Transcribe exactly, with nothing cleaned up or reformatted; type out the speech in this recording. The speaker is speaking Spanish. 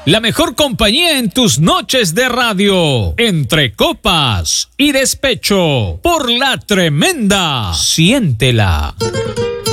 La mejor compañía en tus noches de radio. Entre copas y despecho. Por La Tremenda. Siéntela.